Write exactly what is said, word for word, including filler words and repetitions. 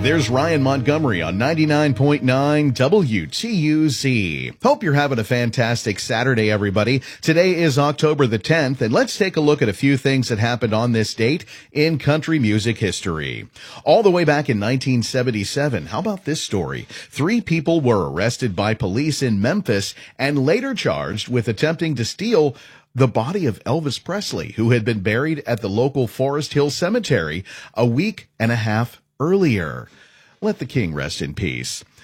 There's Ryan Montgomery on ninety-nine point nine W T U Z. Hope you're having a fantastic Saturday, everybody. Today is October the tenth, and let's take a look at a few things that happened on this date in country music history. All the way back in nineteen seventy-seven, how about this story? Three people were arrested by police in Memphis and later charged with attempting to steal the body of Elvis Presley, who had been buried at the local Forest Hill Cemetery a week and a half earlier. Let the king rest in peace.